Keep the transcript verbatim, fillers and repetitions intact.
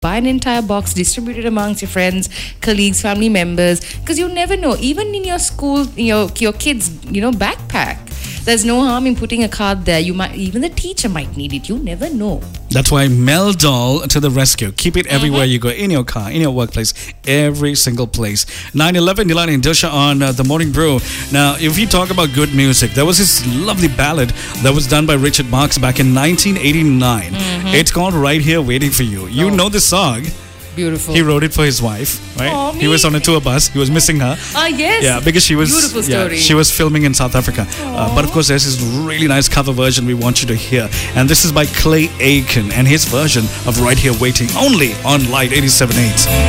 Buy an entire box, distribute it amongst your friends, colleagues, family members, because you never know. Even in your school, your your kids, you know, backpack. There's no harm in putting a card there. You might even the teacher might need it. You never know. That's why Meldol to the rescue. Keep it everywhere mm-hmm. you go, in your car, in your workplace, every single place. nine eleven, Nilani and Dilsha on uh, The Morning Brew. Now, if you talk about good music, there was this lovely ballad that was done by Richard Marx back in nineteen eighty-nine. Mm-hmm. It's called Right Here Waiting for You. You oh. know the song. Beautiful. He wrote it for his wife, right? Oh, he was on a tour bus. He was missing her. Ah, yes. Yeah, because she was beautiful story. Yeah, she was filming in South Africa. Uh, but of course, there's this really nice cover version we want you to hear, and this is by Clay Aiken and his version of Right Here Waiting, only on Light eighty-seven point eight.